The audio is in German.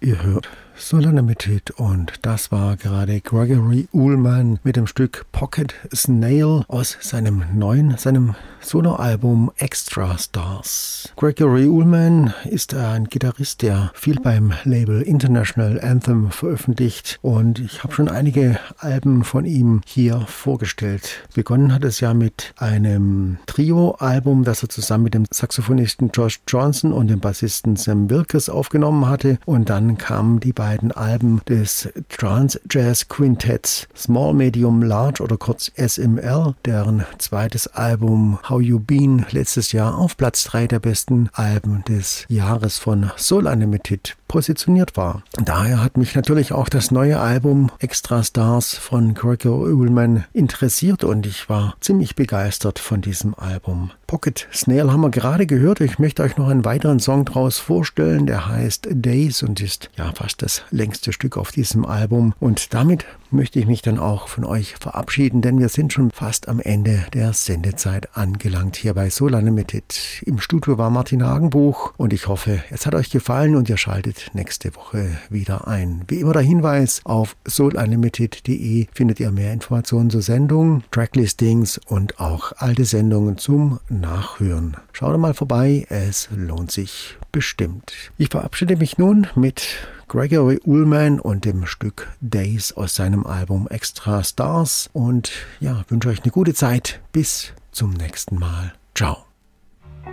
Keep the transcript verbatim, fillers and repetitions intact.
Ihr hört Soul Unlimited und das war gerade Gregory Ullman mit dem Stück Pocket Snail aus seinem neuen, seinem Soloalbum Extra Stars. Gregory Ullman ist ein Gitarrist, der viel beim Label International Anthem veröffentlicht und ich habe schon einige Alben von ihm hier vorgestellt. Begonnen hat es ja mit einem Trio-Album, das er zusammen mit dem Saxophonisten Josh Johnson und dem Bassisten Sam Wilkes aufgenommen hatte und dann kamen die beiden Alben des Trance Jazz Quintetts Small, Medium, Large oder kurz S M L, deren zweites Album How You Been letztes Jahr auf Platz drei der besten Alben des Jahres von Soul Unlimited positioniert war. Daher hat mich natürlich auch das neue Album Extra Stars von Gregory Ullman interessiert und ich war ziemlich begeistert von diesem Album. Pocket Snail haben wir gerade gehört. Ich möchte euch noch einen weiteren Song draus vorstellen, der heißt Days und ist ja fast das längste Stück auf diesem Album. Und damit möchte ich mich dann auch von euch verabschieden, denn wir sind schon fast am Ende der Sendezeit angelangt hier bei Soul Unlimited. Im Studio war Martin Hagenbuch und ich hoffe, es hat euch gefallen und ihr schaltet nächste Woche wieder ein. Wie immer der Hinweis, auf soul unlimited punkt de findet ihr mehr Informationen zur Sendung, Tracklistings und auch alte Sendungen zum Nachhören. Schaut mal vorbei, es lohnt sich bestimmt. Ich verabschiede mich nun mit Gregory Ullman und dem Stück Days aus seinem Album Extra Stars und ja, wünsche euch eine gute Zeit. Bis zum nächsten Mal. Ciao.